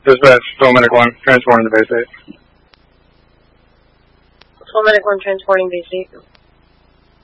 Dispatch, Medic 1, transporting to base 8. Medic 1 transporting base 8.